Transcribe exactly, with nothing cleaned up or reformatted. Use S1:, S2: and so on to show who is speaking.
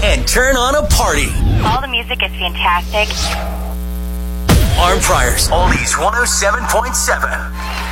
S1: and turn on a party.
S2: All the music is fantastic.
S1: Arm Fryers, Oldies one oh seven point seven.